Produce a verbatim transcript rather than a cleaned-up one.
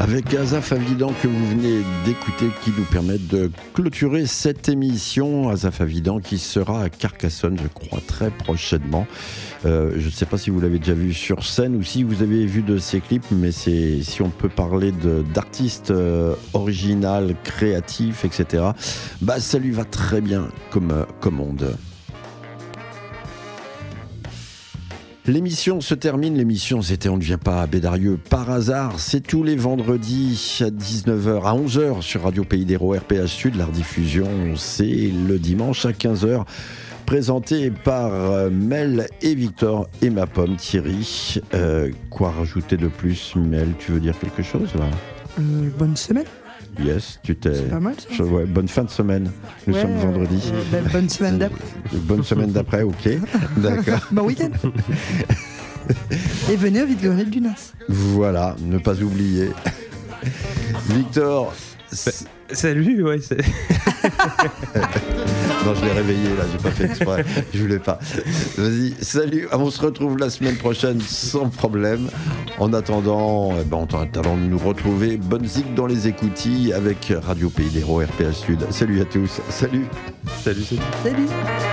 avec Azaf Avidan que vous venez d'écouter, qui nous permet de clôturer cette émission. Azaf Avidan qui sera à Carcassonne, je crois, très prochainement. Euh, je ne sais pas si vous l'avez déjà vu sur scène ou si vous avez vu de ses clips, mais c'est, si on peut parler de, d'artiste euh, original, créatif, et cetera, bah, ça lui va très bien comme, euh, comme onde. L'émission se termine, l'émission c'était On ne vient pas à Bédarieux par hasard, c'est tous les vendredis à dix-neuf heures, à onze heures sur Radio Pays d'Hérault R P H Sud, la rediffusion c'est le dimanche à quinze heures, présenté par Mel et Victor et ma pomme Thierry. Euh, quoi rajouter de plus, Mel, tu veux dire quelque chose là ? euh, Bonne semaine. Yes, tu t'es... C'est pas mal ça. Je... Ouais, bonne fin de semaine. Nous ouais, sommes vendredi. Euh, ben, bonne semaine d'après. Bonne semaine d'après, ok. D'accord. Bon week-end. Et venez au vide-grenier du Nas. Voilà, ne pas oublier. Victor. Bah, salut, ouais. C'est... non, je l'ai réveillé là, j'ai pas fait exprès. Je voulais pas. Vas-y, salut. On se retrouve la semaine prochaine sans problème. En attendant, eh ben, en attendant de nous retrouver, bonne zig dans les écoutilles avec Radio Pays d'Hérault R P H Sud. Salut à tous. Salut. Salut, salut. Salut.